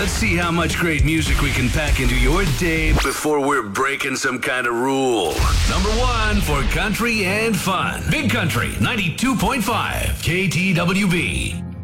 Let's see how much great music we can pack into your day before we're breaking some kind of rule. Number 1 for country and fun. Big Country 92.5 KTWB.